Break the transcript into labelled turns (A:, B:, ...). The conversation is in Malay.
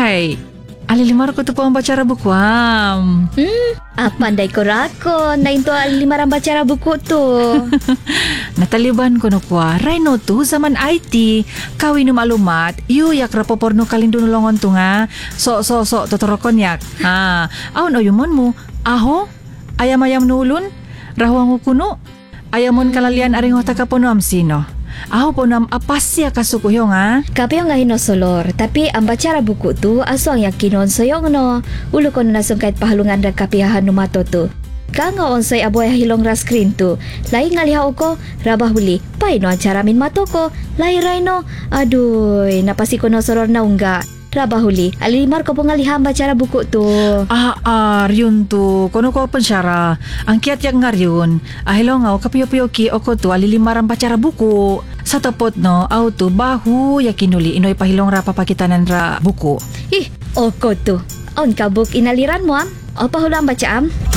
A: Ay, alilimar ko to po ang bacara buku,
B: Pandai ko rako. Na into alimaran bacara buku to.
A: Nataliban ko no kwa, Rhino to zaman IT, kawin malumat, yak rapoporno kalindunulongon to nga. So, totorokon yak. Aon oyumon mo, aho, ayam nulun, rahuang kuno, ayamon kalalian aring hota ka po no amsino. Aho po nam apasya kasukuyo nga.
B: Kapyo nga hinosolor, tapi ang bacara buku tu aso ang yakinon soyong no. Ulo ko na nasong kahit pahalungan ra kapihahan numato tu. Kanga onsay aboy hilong ra screen tu. Lai ngalihaw ko, rabahuli, pay no ang charamin mato ko. Lai no, aduy, napasi ko no soror na ungga. Rabahuli, alimar ko po ngalihan bacara buku tu.
A: Yun to, kuno ko pansyara. Ang kiat yak nga yun. Ahilo nga, kapiyo-piyo ki o ko to, alilimarang bacara buku. Sa tapot no, auto bahu yakinuli inoy pahilong ra papakitanan ra buku.
B: O ko tu. On ka buk inaliran mo am? O pahulang baca am?